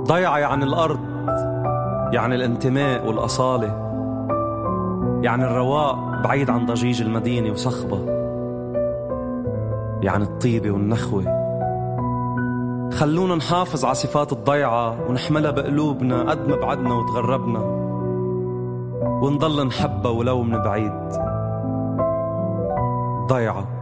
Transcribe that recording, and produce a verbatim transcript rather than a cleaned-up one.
ضيعة يعني الأرض، يعني الانتماء والأصالة، يعني الرواق بعيد عن ضجيج المدينة وصخبة، يعني الطيبة والنخوة. خلونا نحافظ على صفات الضيعة ونحملها بقلوبنا قد ما بعدنا وتغربنا، ونضل نحبها ولو من بعيد. ضيعة